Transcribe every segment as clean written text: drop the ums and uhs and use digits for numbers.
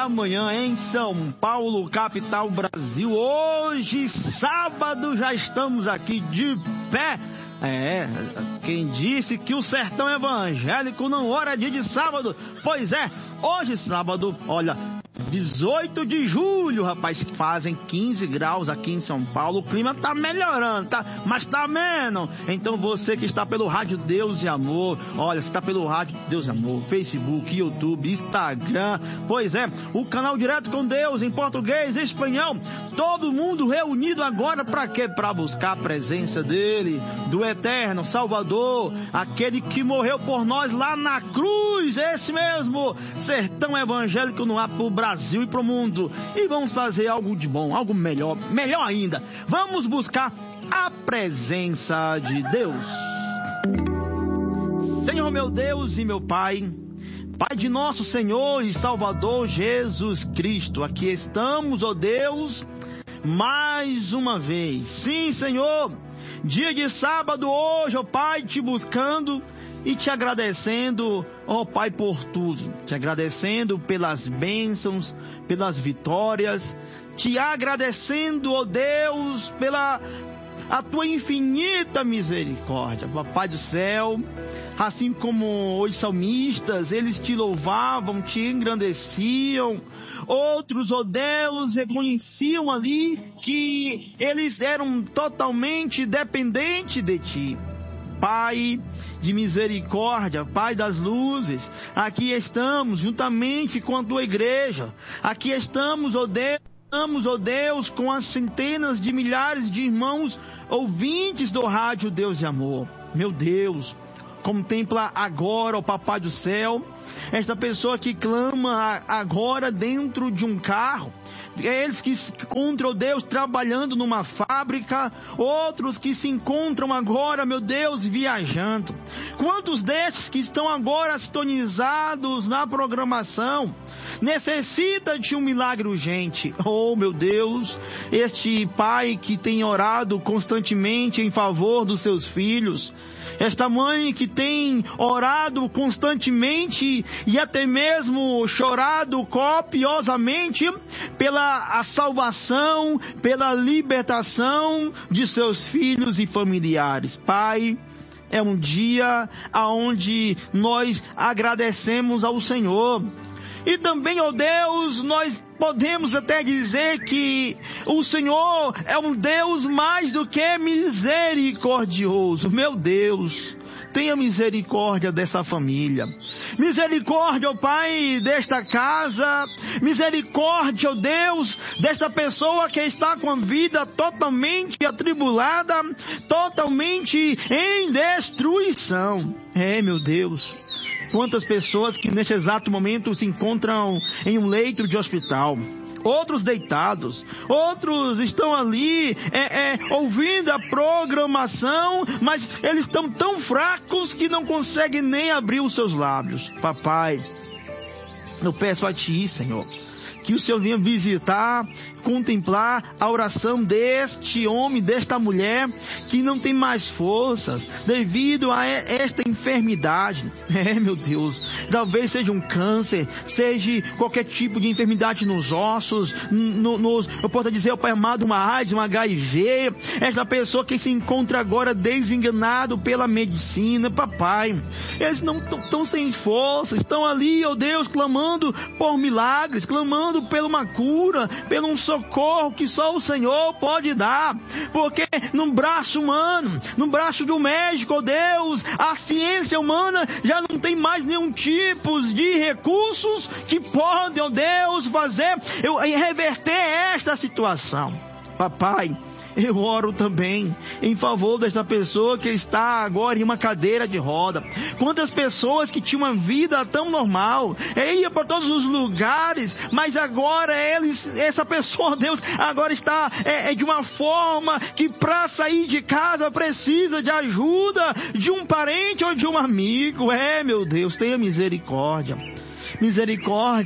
da manhã em São Paulo, capital Brasil. Hoje, sábado, já estamos aqui de pé. Quem disse que o sertão evangélico não ora dia de sábado? Pois é, hoje sábado, olha, 18 de julho, rapaz, fazem 15 graus aqui em São Paulo. O clima tá melhorando, tá? Mas tá menos. Então você que está pelo Rádio Deus e Amor, olha, você está pelo Rádio Deus e Amor, Facebook, YouTube, Instagram, pois é, o canal Direto com Deus em português e espanhol, todo mundo reunido agora para quê? Para buscar a presença dele, do eterno Salvador, aquele que morreu por nós lá na cruz, esse mesmo, sertão evangélico no ar pro Brasil e pro mundo. E vamos fazer algo de bom, algo melhor ainda. Vamos buscar a presença de Deus. Senhor meu Deus e meu Pai, Pai de nosso Senhor e Salvador Jesus Cristo, aqui estamos, ó Deus, mais uma vez. Sim, Senhor, dia de sábado hoje, ó Pai, te buscando e te agradecendo, ó Pai, por tudo. Te agradecendo pelas bênçãos, pelas vitórias. Te agradecendo, ó Deus, pela a tua infinita misericórdia. Papai do céu, assim como os salmistas, eles te louvavam, te engrandeciam. Outros, ó Deus, reconheciam ali que eles eram totalmente dependentes de ti. Pai de misericórdia, Pai das luzes, aqui estamos juntamente com a tua igreja. Aqui estamos, ó Deus, com as centenas de milhares de irmãos ouvintes do Rádio Deus e Amor. Meu Deus, contempla agora, ó Papai do céu, esta pessoa que clama agora dentro de um carro. Eles que se encontram, Deus, trabalhando numa fábrica, outros que se encontram agora, meu Deus, viajando. Quantos destes que estão agora sintonizados na programação necessita de um milagre urgente? Oh, meu Deus, este pai que tem orado constantemente em favor dos seus filhos, esta mãe que tem orado constantemente e até mesmo chorado copiosamente pela a salvação, pela libertação de seus filhos e familiares. Pai, é um dia onde nós agradecemos ao Senhor. E também, ó Deus, nós podemos até dizer que o Senhor é um Deus mais do que misericordioso. Meu Deus, tenha misericórdia dessa família. Misericórdia, ó Pai, desta casa. Misericórdia, ó Deus, desta pessoa que está com a vida totalmente atribulada, totalmente em destruição. Meu Deus, quantas pessoas que neste exato momento se encontram em um leito de hospital. Outros deitados, outros estão ali ouvindo a programação, mas eles estão tão fracos que não conseguem nem abrir os seus lábios. Papai, eu peço a Ti, Senhor, que o Senhor venha visitar, contemplar a oração deste homem, desta mulher, que não tem mais forças devido a esta enfermidade. Meu Deus, talvez seja um câncer, seja qualquer tipo de enfermidade nos ossos, eu posso dizer, Pai amado, uma AIDS, um HIV, esta pessoa que se encontra agora desenganado pela medicina. Papai, eles não estão sem força, estão ali, ó Deus, clamando por milagres, clamando por uma cura, por um socorro que só o Senhor pode dar, porque no braço humano, no braço do médico, ó Deus, a ciência humana já não tem mais nenhum tipo de recursos que podem, ó Deus, fazer reverter esta situação. Papai, eu oro também em favor dessa pessoa que está agora em uma cadeira de roda. Quantas pessoas que tinham uma vida tão normal, ia para todos os lugares, mas agora essa pessoa, Deus, agora está de uma forma que para sair de casa precisa de ajuda de um parente ou de um amigo. Meu Deus, tenha misericórdia. Misericórdia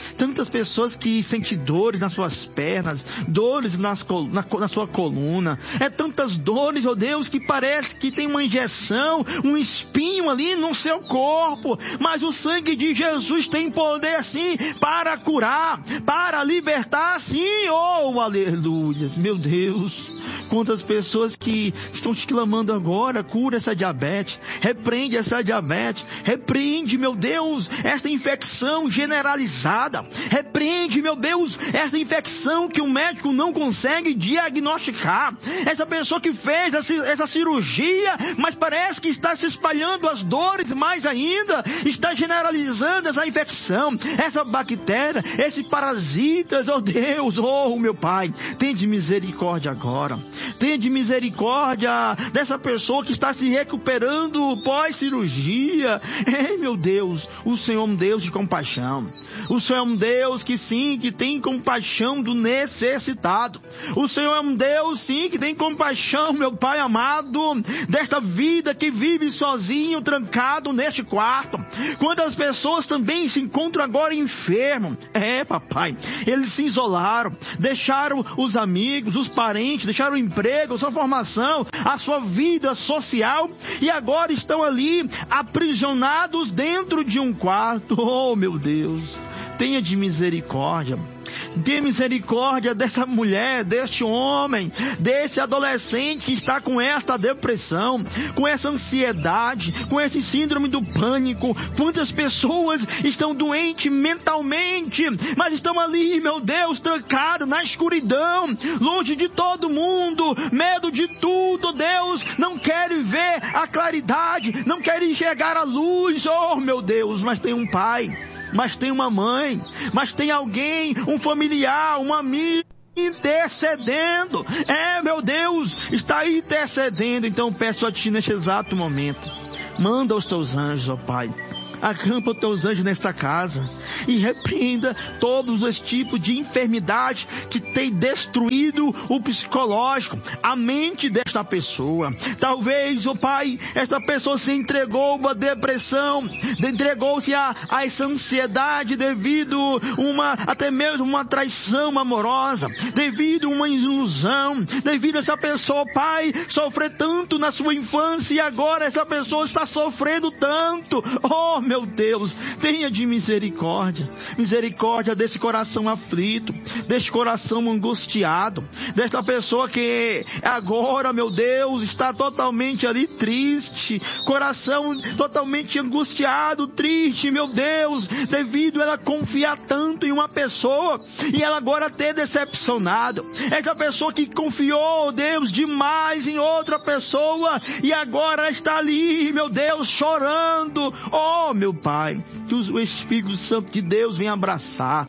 Tantas pessoas que sentem dores nas suas pernas, dores na sua coluna. É tantas dores, ó Deus, que parece que tem uma injeção, um espinho ali no seu corpo. Mas o sangue de Jesus tem poder sim para curar, para libertar sim. Oh, aleluia. Meu Deus, quantas pessoas que estão te clamando agora, cura essa diabetes, repreende essa diabetes, repreende, meu Deus, esta infecção generalizada, repreende, meu Deus, essa infecção que o médico não consegue diagnosticar, essa pessoa que fez essa cirurgia, mas parece que está se espalhando as dores mais ainda, está generalizando essa infecção, essa bactéria, esses parasitas. Oh Deus, oh meu Pai, tem de misericórdia agora, tem de misericórdia dessa pessoa que está se recuperando pós-cirurgia. Ei, meu Deus, o Senhor é um Deus de compaixão. O Senhor é um Deus que sim, que tem compaixão do necessitado. O Senhor é um Deus sim, que tem compaixão, meu Pai amado, desta vida que vive sozinho, trancado neste quarto. Quantas pessoas também se encontram agora enfermos. Papai, eles se isolaram, deixaram os amigos, os parentes, deixaram o emprego, a sua formação, a sua vida social e agora estão ali aprisionados dentro de um quarto. Oh, meu Deus, tenha de misericórdia. Tenha misericórdia dessa mulher, deste homem, desse adolescente que está com esta depressão, com essa ansiedade, com esse síndrome do pânico. Quantas pessoas estão doentes mentalmente, mas estão ali, meu Deus, trancadas na escuridão, longe de todo mundo, medo de tudo, Deus, não querem ver a claridade, não querem enxergar a luz. Oh, meu Deus, mas tem um pai, mas tem uma mãe, mas tem alguém, um familiar, um amigo intercedendo. Meu Deus, está intercedendo. Então peço a Ti neste exato momento, manda os Teus anjos, ó Pai. Acampa os Teus anjos nesta casa e repreenda todos os tipos de enfermidade que tem destruído o psicológico, a mente desta pessoa. Talvez, ó Pai, esta pessoa se entregou a uma depressão, entregou-se a essa ansiedade devido até mesmo uma traição amorosa, devido a uma ilusão, devido a essa pessoa, Pai, sofrer tanto na sua infância e agora essa pessoa está sofrendo tanto. Oh, meu Deus, tenha de misericórdia, misericórdia desse coração aflito, desse coração angustiado, desta pessoa que agora, meu Deus, está totalmente ali triste, coração totalmente angustiado, triste, meu Deus, devido a ela confiar tanto em uma pessoa e ela agora ter decepcionado. Essa pessoa que confiou, Deus, demais em outra pessoa e agora está ali, meu Deus, chorando. Oh, meu Pai, que o Espírito Santo de Deus venha abraçar,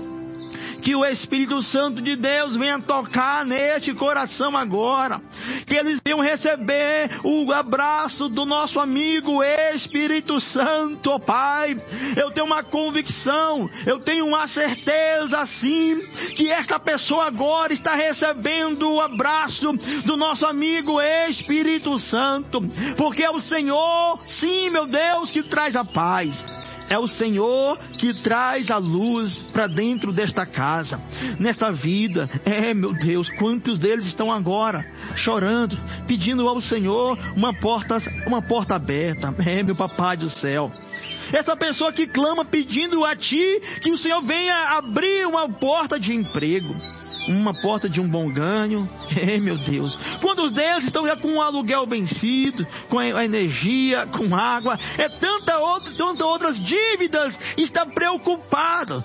que o Espírito Santo de Deus venha tocar neste coração agora, que eles venham receber o abraço do nosso amigo Espírito Santo. Oh, Pai, eu tenho uma convicção, eu tenho uma certeza sim, que esta pessoa agora está recebendo o abraço do nosso amigo Espírito Santo, porque é o Senhor, sim, meu Deus, que traz a paz. É o Senhor que traz a luz para dentro desta casa, nesta vida. Meu Deus, quantos deles estão agora chorando, pedindo ao Senhor uma porta aberta. Meu Papai do céu. Essa pessoa que clama pedindo a Ti que o Senhor venha abrir uma porta de emprego, uma porta de um bom ganho. Meu Deus, quantos deles estão já com o aluguel vencido, com a energia, com água, tantas outras dívidas, está preocupado,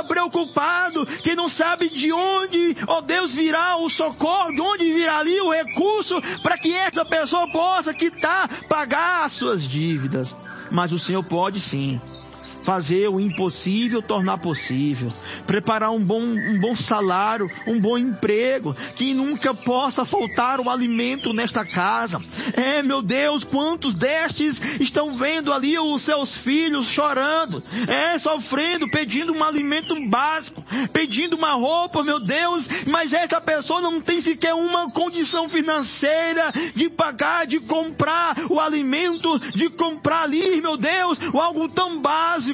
que não sabe de onde, ó Deus, virá o socorro, de onde virá ali o recurso para que essa pessoa possa pagar as suas dívidas. Mas o Senhor pode sim fazer o impossível tornar possível, preparar um bom salário, um bom emprego, que nunca possa faltar o alimento nesta casa. Meu Deus, quantos destes estão vendo ali os seus filhos chorando, sofrendo, pedindo um alimento básico, pedindo uma roupa, meu Deus, mas essa pessoa não tem sequer uma condição financeira de pagar, de comprar o alimento, de comprar ali, meu Deus, algo tão básico.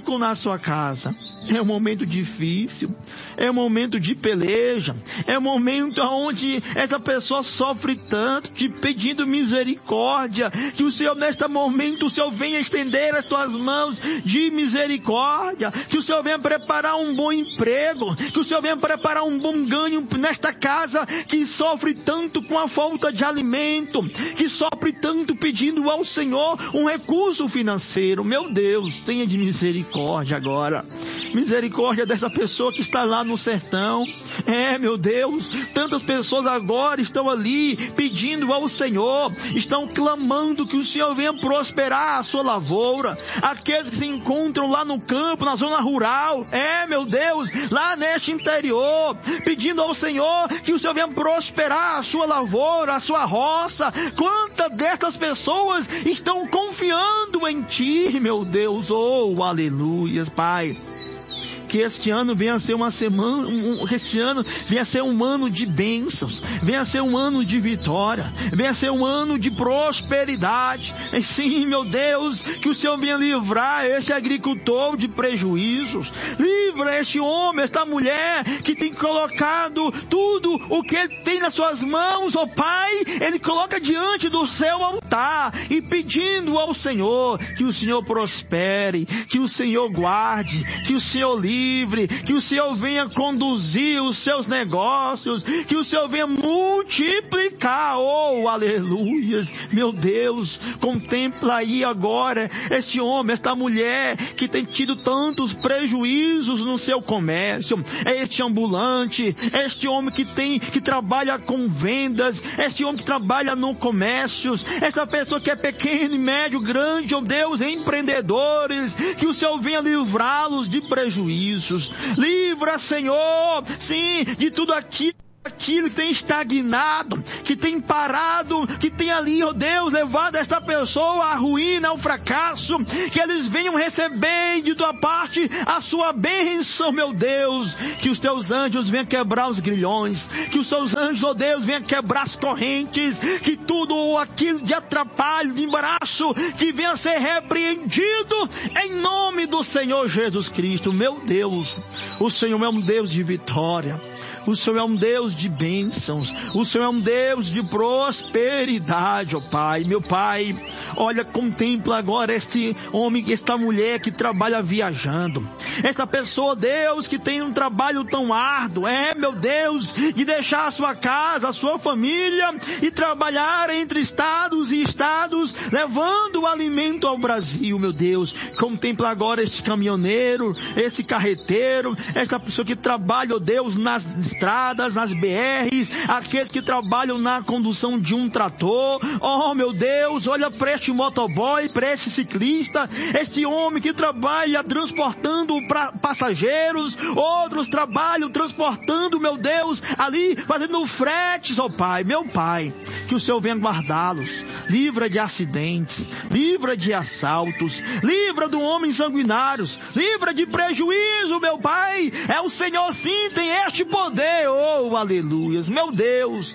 ficam na sua casa. É um momento difícil, é um momento de peleja, é um momento onde essa pessoa sofre tanto, te pedindo misericórdia, que o Senhor, neste momento, o Senhor venha estender as tuas mãos de misericórdia, que o Senhor venha preparar um bom emprego, que o Senhor venha preparar um bom ganho nesta casa que sofre tanto com a falta de alimento, que sofre tanto pedindo ao Senhor um recurso financeiro. Meu Deus, tenha de misericórdia agora. Misericórdia dessa pessoa que está lá no sertão. Meu Deus, tantas pessoas agora estão ali pedindo ao Senhor, estão clamando que o Senhor venha prosperar a sua lavoura. Aqueles que se encontram lá no campo, na zona rural, meu Deus, lá neste interior, pedindo ao Senhor que o Senhor venha prosperar a sua lavoura, a sua roça. Quantas dessas pessoas estão confiando em Ti, meu Deus? Oh, aleluia, Pai. Que este ano venha a ser uma semana, que este ano venha a ser um ano de bênçãos, venha a ser um ano de vitória, venha a ser um ano de prosperidade. E sim, meu Deus, que o Senhor venha livrar este agricultor de prejuízos, livra este homem, esta mulher que tem colocado tudo o que ele tem nas suas mãos, ó Pai, ele coloca diante do seu altar e pedindo ao Senhor que o Senhor prospere, que o Senhor guarde, que o Senhor livre, que o Senhor venha conduzir os seus negócios, que o Senhor venha multiplicar. Oh, aleluias, meu Deus, contempla aí agora este homem, esta mulher que tem tido tantos prejuízos no seu comércio, este ambulante, este homem que trabalha com vendas, este homem que trabalha no comércio, esta pessoa que é pequeno, médio, grande, oh Deus, empreendedores, que o Senhor venha livrá-los de prejuízos. Livra, Senhor, sim, de tudo aquilo que tem estagnado, que tem parado, que tem ali, oh Deus, levado esta pessoa à ruína, ao fracasso, que eles venham receber de tua parte a sua bênção, meu Deus, que os teus anjos venham quebrar os grilhões, que os seus anjos, oh Deus, venham quebrar as correntes, que tudo aquilo de atrapalho, de embaraço, que venha ser repreendido em nome do Senhor Jesus Cristo. Meu Deus, o Senhor é um Deus de vitória, o Senhor é um Deus de bênçãos, o Senhor é um Deus de prosperidade, ó Pai. Meu Pai, olha, contempla agora este homem, esta mulher que trabalha viajando, essa pessoa, Deus, que tem um trabalho tão árduo, meu Deus, de deixar a sua casa, a sua família e trabalhar entre estados e estados, levando o alimento ao Brasil, meu Deus. Contempla agora este caminhoneiro, esse carreteiro, esta pessoa que trabalha, ó Deus, nas estradas, nas BRs, aqueles que trabalham na condução de um trator. Oh, meu Deus, olha para este motoboy, para este ciclista, este homem que trabalha transportando passageiros, outros trabalham transportando, meu Deus, ali fazendo fretes, oh Pai. Meu Pai, que o Senhor venha guardá-los, livra de acidentes, livra de assaltos, livra do homem sanguinários, livra de prejuízo, meu Pai. É o Senhor, sim, tem este poder. Oh, aleluias, meu Deus.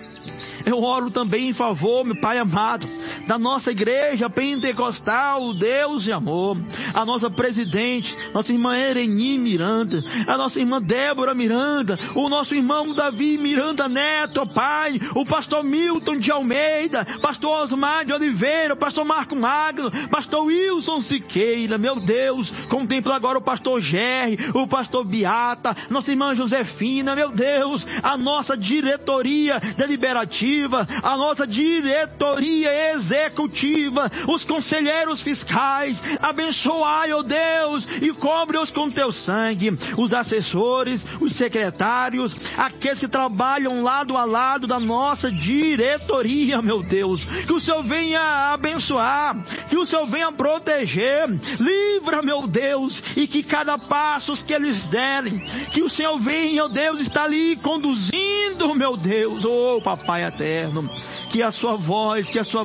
Eu oro também em favor, meu Pai amado, da nossa igreja pentecostal, Deus de amor, a nossa presidente, nossa irmã Ereni Miranda, a nossa irmã Débora Miranda, o nosso irmão Davi Miranda Neto, Pai, o pastor Milton de Almeida, pastor Osmar de Oliveira, pastor Marco Magno, pastor Wilson Siqueira, meu Deus, contempla agora o pastor Gerry, o pastor Beata, nossa irmã Josefina, meu Deus, a nossa diretoria deliberativa, a nossa diretoria executiva, os conselheiros fiscais, abençoai, ó Deus, e cobre-os com teu sangue, os assessores, os secretários, aqueles que trabalham lado a lado da nossa diretoria, meu Deus, que o Senhor venha abençoar, que o Senhor venha proteger, livra, meu Deus, e que cada passo que eles derem, que o Senhor venha, ó Deus, está ali conduzindo, meu Deus, oh Papai eterno, que a sua voz, que a sua boca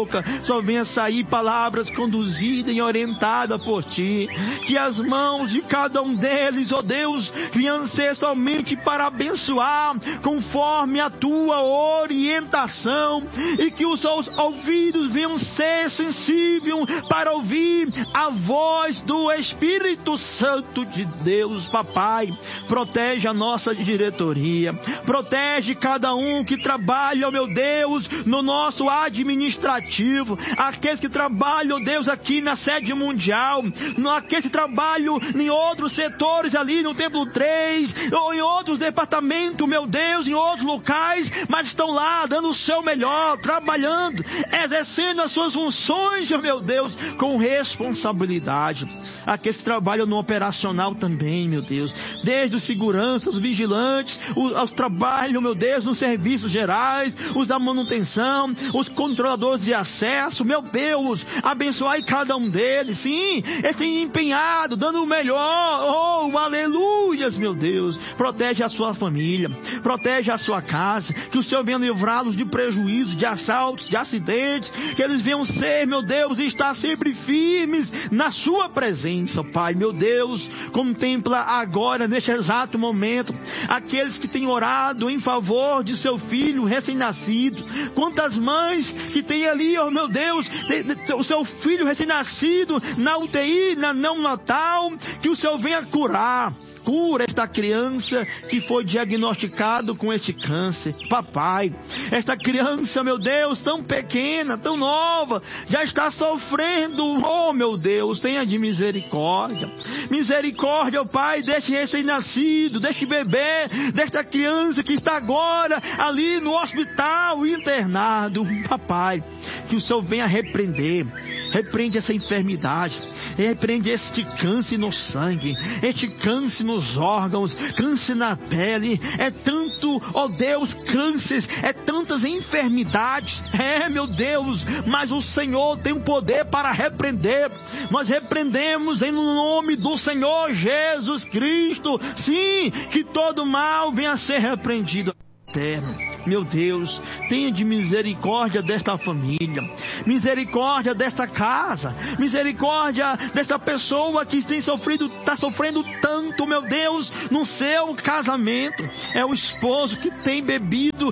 boca só venha sair palavras conduzidas e orientadas por Ti. Que as mãos de cada um deles, ó Deus, venham ser somente para abençoar, conforme a Tua orientação. E que os seus ouvidos venham ser sensíveis para ouvir a voz do Espírito Santo de Deus. Papai, protege a nossa diretoria, protege cada um que trabalha, ó meu Deus, no nosso administrativo, aqueles que trabalham, Deus, aqui na sede mundial, aqueles que trabalham em outros setores ali no Templo 3, ou em outros departamentos, meu Deus, em outros locais, mas estão lá dando o seu melhor, trabalhando, exercendo as suas funções, meu Deus, com responsabilidade. Aqueles que trabalham no operacional também, meu Deus, desde os seguranças, os vigilantes, os trabalham, meu Deus, nos serviços gerais, os da manutenção, os controladores de acesso, meu Deus, abençoai cada um deles. Sim, eles têm empenhado, dando o melhor. Oh, aleluias, meu Deus. Protege a sua família, protege a sua casa, que o Senhor venha livrá-los de prejuízos, de assaltos, de acidentes, que eles venham ser, meu Deus, e estar sempre firmes na sua presença, Pai. Meu Deus, contempla agora, neste exato momento, aqueles que têm orado em favor de seu filho recém-nascido. Quantas mães que têm ali, oh meu Deus, o seu filho recém-nascido na UTI, na neonatal, que o Senhor venha curar. Cura esta criança que foi diagnosticado com este câncer. Papai, esta criança, meu Deus, tão pequena, tão nova, já está sofrendo. Oh, meu Deus, tenha de misericórdia. Misericórdia, oh Pai, deste recém-nascido, deste bebê, desta criança que está agora ali no hospital internado. Papai, que o Senhor venha repreender. Repreende essa enfermidade, repreende este câncer no sangue, este câncer nos órgãos, câncer na pele. É tanto, ó Deus, cânceres, é tantas enfermidades, meu Deus, mas o Senhor tem o poder para repreender. Nós repreendemos em nome do Senhor Jesus Cristo, sim, que todo mal venha a ser repreendido. Eterno, meu Deus, tenha de misericórdia desta família, misericórdia desta casa, misericórdia desta pessoa que está sofrendo tanto, meu Deus, no seu casamento. É o esposo que tem bebido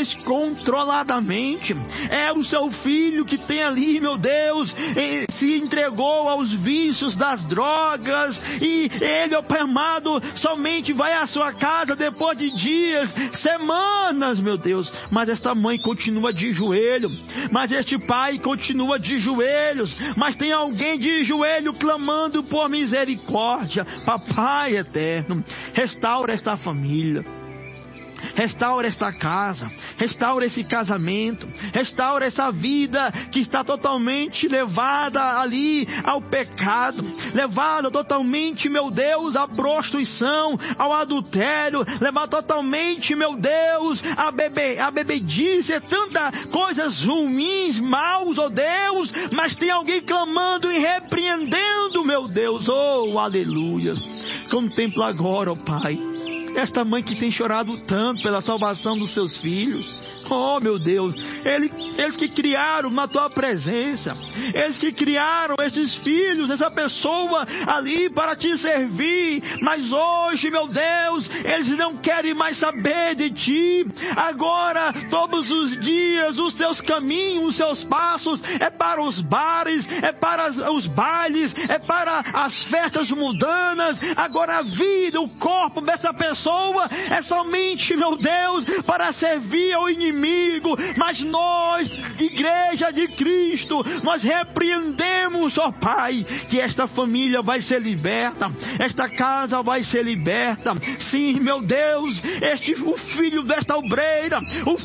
descontroladamente, é o seu filho que tem ali, meu Deus, se entregou aos vícios das drogas, e ele, ó Pai amado, somente vai à sua casa depois de dias, semanas, meu Deus, mas esta mãe continua de joelho, mas este pai continua de joelhos, mas tem alguém de joelho clamando por misericórdia. Papai eterno, restaura esta família, restaura esta casa, restaura esse casamento, restaura essa vida que está totalmente levada ali ao pecado, levada totalmente, meu Deus, à prostituição, ao adultério, levada totalmente, meu Deus, à bebedice, tantas coisas ruins, maus, oh Deus, mas tem alguém clamando e repreendendo, meu Deus, oh aleluia. Contempla agora, oh Pai, esta mãe que tem chorado tanto pela salvação dos seus filhos. Oh, meu Deus, eles que criaram na tua presença, eles que criaram esses filhos, essa pessoa ali para te servir, mas hoje, meu Deus, eles não querem mais saber de ti. Agora, todos os dias, os seus caminhos, os seus passos, é para os bares, é para os bailes, é para as festas mundanas. Agora a vida, o corpo dessa pessoa é somente, meu Deus, para servir ao inimigo. Mas nós, Igreja de Cristo, nós repreendemos, ó Pai, que esta família vai ser liberta, esta casa vai ser liberta. Sim, meu Deus, o filho desta obreira,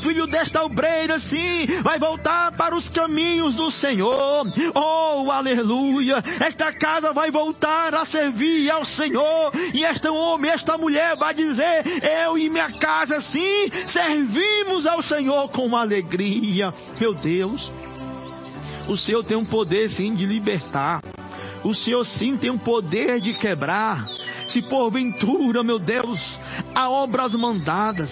sim, vai voltar para os caminhos do Senhor. Oh, aleluia. Esta casa vai voltar a servir ao Senhor, e este homem, esta mulher vai dizer: eu e minha casa, sim, servimos ao Senhor com alegria. Meu Deus, o Senhor tem um poder sim de libertar, o Senhor sim tem um poder de quebrar. Se porventura, meu Deus, há obras mandadas,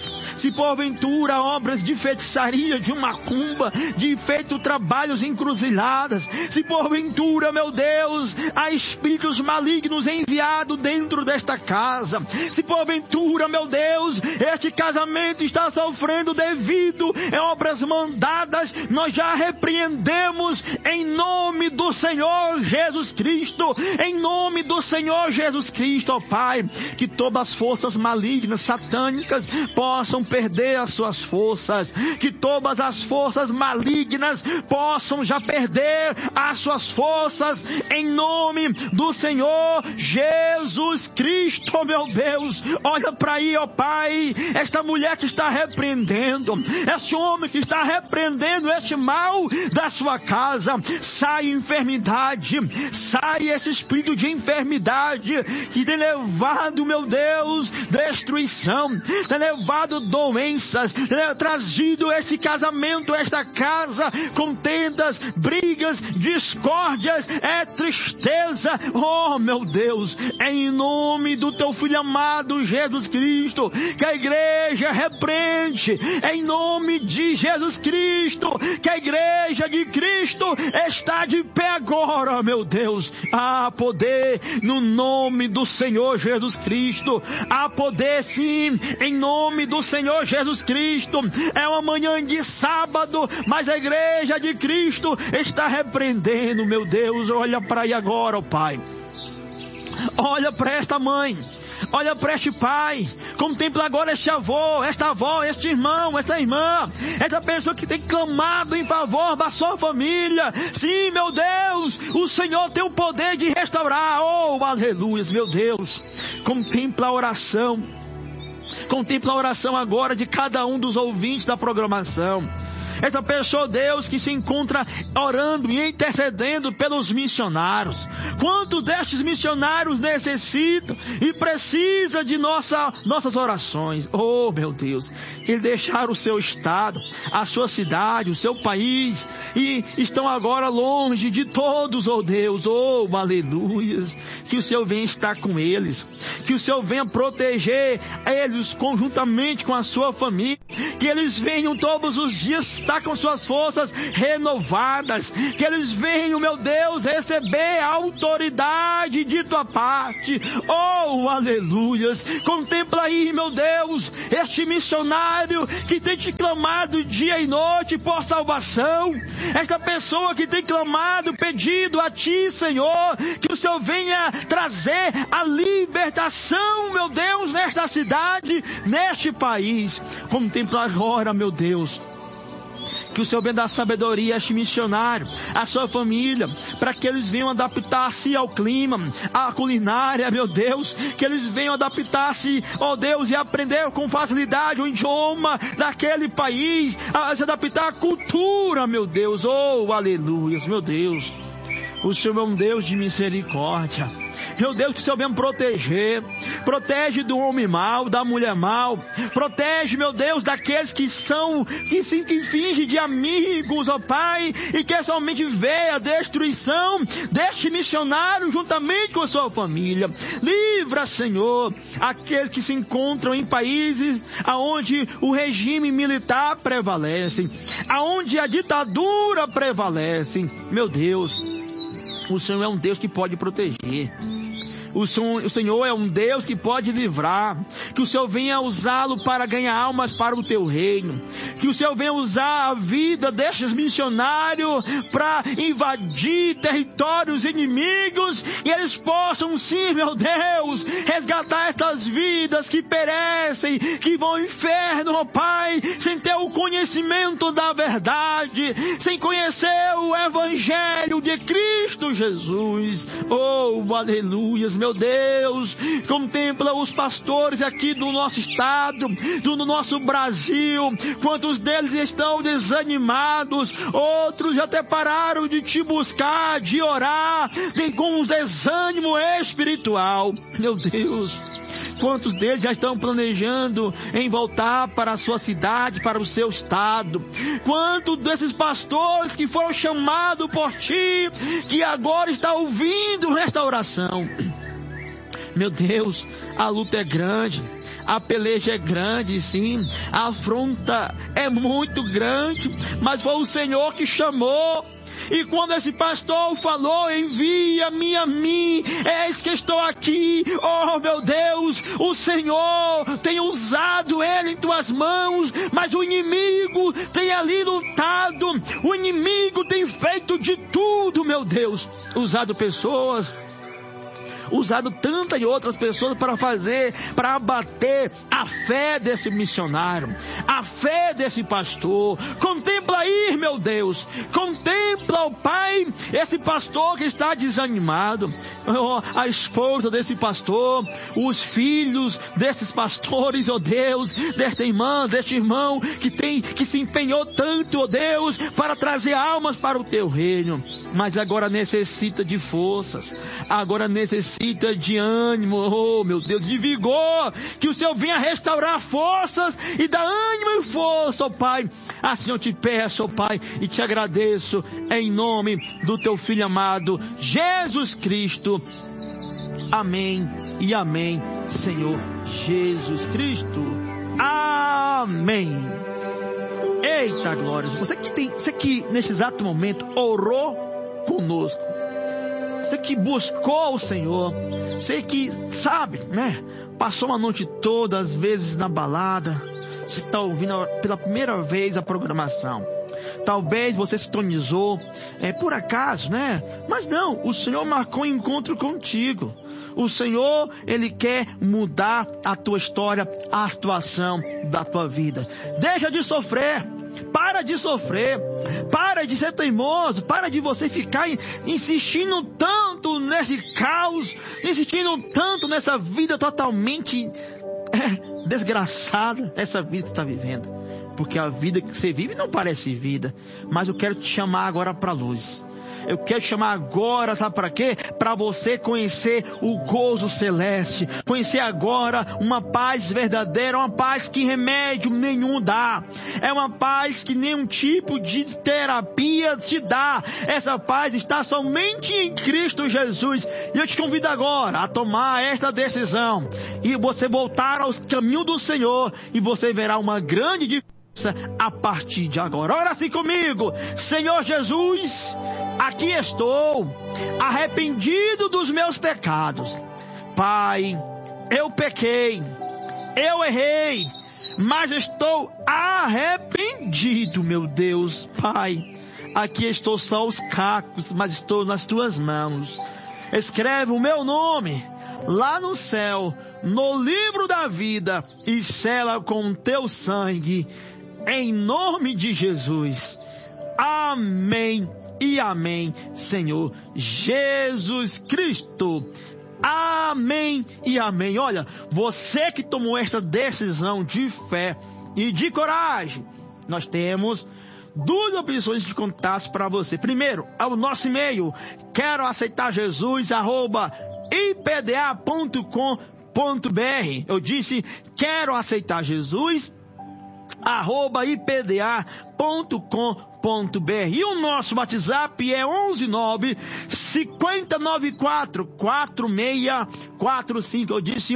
Se porventura obras de feitiçaria, de macumba, de feito trabalhos encruzilhadas, se porventura, meu Deus, há espíritos malignos enviados dentro desta casa, se porventura, meu Deus, este casamento está sofrendo devido a obras mandadas, nós já repreendemos em nome do Senhor Jesus Cristo, em nome do Senhor Jesus Cristo, ó Pai, que todas as forças malignas, satânicas, possam perder as suas forças, que todas as forças malignas possam já perder as suas forças, em nome do Senhor Jesus Cristo, meu Deus. Olha para aí, ó Pai, esta mulher que está repreendendo, este homem que está repreendendo este mal da sua casa, sai enfermidade, sai esse espírito de enfermidade que tem levado, meu Deus, destruição, tem levado doenças, tem trazido esse casamento, esta casa, contendas, brigas, discórdias, é tristeza. Oh, meu Deus, é em nome do teu Filho amado Jesus Cristo que a igreja repreende, é em nome de Jesus Cristo que a igreja de Cristo está de pé agora, meu Deus. Há poder no nome do Senhor Jesus Cristo, há poder sim, em nome do Senhor Jesus Cristo. É uma manhã de sábado, mas a igreja de Cristo está repreendendo, meu Deus. Olha para aí agora, ó Pai, olha para esta mãe, olha para este pai, contempla agora este avô, esta avó, este irmão, esta irmã, esta pessoa que tem clamado em favor da sua família. Sim, meu Deus, o Senhor tem o poder de restaurar. Oh, aleluia, meu Deus. Contempla a oração agora de cada um dos ouvintes da programação. Essa pessoa, Deus, que se encontra orando e intercedendo pelos missionários. Quantos destes missionários necessitam e precisam de nossas orações? Oh, meu Deus, eles deixaram o seu estado, a sua cidade, o seu país e estão agora longe de todos, oh Deus. Oh, aleluias. Que o Senhor venha estar com eles, que o Senhor venha proteger eles conjuntamente com a sua família, que eles venham todos os dias estar com suas forças renovadas, que eles venham, meu Deus, receber a autoridade de tua parte. Oh, aleluias. Contempla aí, meu Deus, este missionário que tem te clamado dia e noite por salvação, esta pessoa que tem clamado, pedido a ti, Senhor, que o Senhor venha trazer a libertação, meu Deus, nesta cidade, neste país. Contempla agora, meu Deus, que o Senhor venha dar sabedoria a este missionário, a sua família, para que eles venham adaptar-se ao clima, à culinária, meu Deus, que eles venham adaptar-se, ó Deus, e aprender com facilidade o idioma daquele país, a se adaptar à cultura, meu Deus. Oh, aleluia, meu Deus. O Senhor é um Deus de misericórdia. Meu Deus, que o Senhor venha proteger. Protege do homem mau, da mulher mau. Protege, meu Deus, daqueles que fingem de amigos, ó Pai, e que somente vê a destruição deste missionário juntamente com a sua família. Livra, Senhor, aqueles que se encontram em países aonde o regime militar prevalece, aonde a ditadura prevalece. Meu Deus, o Senhor é um Deus que pode proteger. O Senhor é um Deus que pode livrar. Que o Senhor venha usá-lo para ganhar almas para o teu reino. Que o Senhor venha usar a vida destes missionários para invadir territórios inimigos. E eles possam sim, meu Deus, resgatar estas vidas que perecem, que vão ao inferno, ó Pai, sem ter o conhecimento da verdade, sem conhecer o Evangelho de Cristo Jesus. Oh, aleluia. Meu Deus, contempla os pastores aqui do nosso estado, do nosso Brasil. Quantos deles estão desanimados, outros já até pararam de te buscar, de orar, com um desânimo espiritual. Meu Deus, quantos deles já estão planejando em voltar para a sua cidade, para o seu estado? Quantos desses pastores que foram chamados por ti, que agora está ouvindo esta oração? Meu Deus, a luta é grande, A peleja é grande, sim. A afronta é muito grande, mas foi o Senhor que chamou. E quando esse pastor falou, envia-me a mim, eis que estou aqui. Oh meu Deus, o Senhor tem usado ele em tuas mãos, mas o inimigo tem ali lutado, o inimigo tem feito de tudo, meu Deus, usado pessoas, usado tantas e outras pessoas para abater a fé desse missionário, a fé desse pastor. Contempla aí, meu Deus, contempla, ó Pai, esse pastor que está desanimado, a esposa desse pastor, os filhos desses pastores, ó Deus, desta irmã, deste irmão que se empenhou tanto, ó Deus, para trazer almas para o teu reino, mas agora necessita de forças, agora necessita de ânimo, oh meu Deus, de vigor, que o Senhor venha restaurar forças e dar ânimo e força, ó Pai. Assim eu te peço, ó Pai, e te agradeço em nome do teu Filho amado, Jesus Cristo. Amém e amém, Senhor Jesus Cristo. Amém. Eita glória, você que nesse exato momento orou conosco, você que buscou o Senhor, você que sabe, né? Passou uma noite toda, às vezes na balada, você está ouvindo pela primeira vez a programação. Talvez você sintonizou, por acaso, né? Mas não, o Senhor marcou um encontro contigo. O Senhor, Ele quer mudar a tua história, a situação da tua vida. Deixa de sofrer. Para de sofrer, para de ser teimoso, para de você ficar insistindo tanto nesse caos, insistindo tanto nessa vida totalmente desgraçada, essa vida que você está vivendo. Porque a vida que você vive não parece vida, mas eu quero te chamar agora para a luz. Eu quero te chamar agora, sabe para quê? Para você conhecer o gozo celeste. Conhecer agora uma paz verdadeira, uma paz que remédio nenhum dá. É uma paz que nenhum tipo de terapia te dá. Essa paz está somente em Cristo Jesus. E eu te convido agora a tomar esta decisão. E você voltar aos caminhos do Senhor. E você verá uma grande diferença a partir de agora. Ora assim comigo: Senhor Jesus, aqui estou, arrependido dos meus pecados. Pai, eu pequei, eu errei, mas estou arrependido, meu Deus. Pai, aqui estou só os cacos, mas estou nas tuas mãos. Escreve o meu nome lá no céu, no livro da vida, e sela com o teu sangue, em nome de Jesus. Amém e amém, Senhor Jesus Cristo. Amém e amém. Olha, você que tomou esta decisão de fé e de coragem, nós temos duas opções de contatos para você. Primeiro, é o nosso e-mail, quero aceitar Jesus, @ipda.com.br. Eu disse, quero aceitar Jesus, @ipda.com.br. E o nosso WhatsApp é 119-5094-4645. Eu disse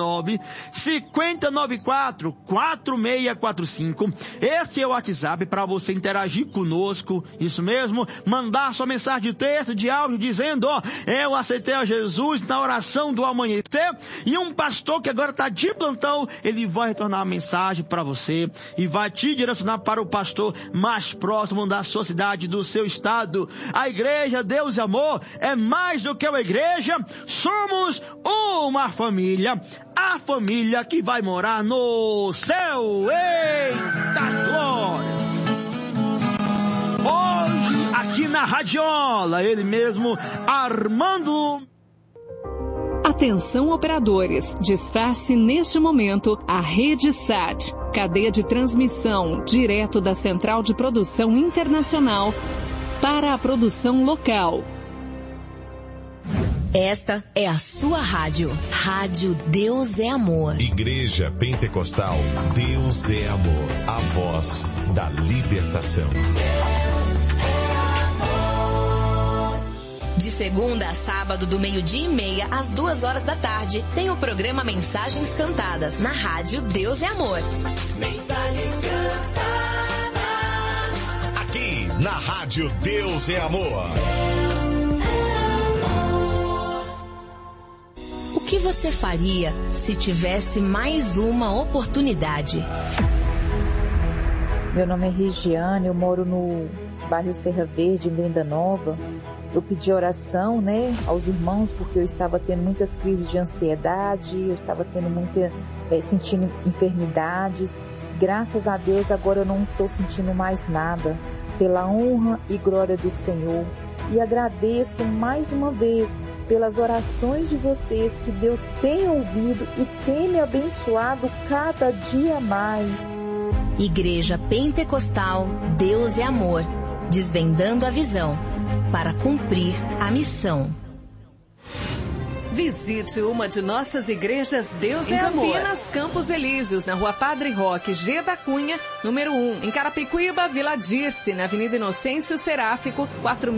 119-5094-4645. Esse é o WhatsApp para você interagir conosco. Isso mesmo, mandar sua mensagem de texto, de áudio, dizendo, eu aceitei a Jesus na oração do amanhecer. E um pastor que agora está de plantão, ele vai retornar a mensagem para você e vai te direcionar para o pastor mais próximo da sua cidade, do seu estado. A igreja Deus e Amor é mais do que uma igreja, somos uma família, a família que vai morar no céu. Eita glória! Hoje aqui na Radiola, ele mesmo, Armando. Atenção operadores, desface neste momento a Rede SAT, cadeia de transmissão direto da Central de Produção Internacional para a produção local. Esta é a sua rádio. Rádio Deus é Amor. Igreja Pentecostal Deus é Amor. A voz da libertação. De De segunda a sábado, do 12:30 às 2h da tarde, tem o programa Mensagens Cantadas, na rádio Deus é Amor. Mensagens cantadas. Aqui, na rádio Deus é Amor. O que você faria se tivesse mais uma oportunidade? Meu nome é Regiane, eu moro no bairro Serra Verde, em Venda Nova. Eu pedi oração, aos irmãos, porque eu estava tendo muitas crises de ansiedade, eu estava tendo sentindo enfermidades. Graças a Deus, agora eu não estou sentindo mais nada, pela honra e glória do Senhor. E agradeço mais uma vez pelas orações de vocês, que Deus tem ouvido e tem me abençoado cada dia mais. Igreja Pentecostal Deus é Amor, desvendando a visão para cumprir a missão. Visite uma de nossas igrejas Deus é Amor. Em Campinas, Campos Elíseos, na Rua Padre Roque G da Cunha, número 1. Em Carapicuíba, Vila Dirce, na Avenida Inocêncio Seráfico,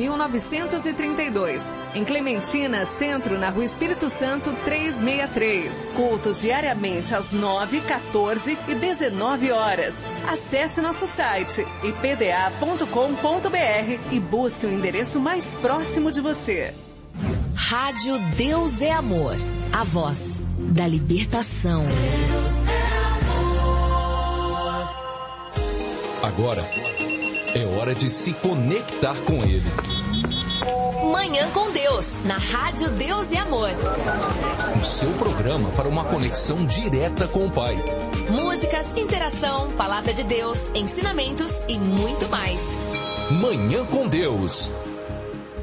4932. Em Clementina, Centro, na Rua Espírito Santo, 363. Cultos diariamente às 9, 14 e 19 horas. Acesse nosso site ipda.com.br e busque o endereço mais próximo de você. Rádio Deus é Amor, a voz da libertação. Agora é hora de se conectar com Ele. Manhã com Deus, na Rádio Deus é Amor. O seu programa para uma conexão direta com o Pai. Músicas, interação, palavra de Deus, ensinamentos e muito mais. Manhã com Deus.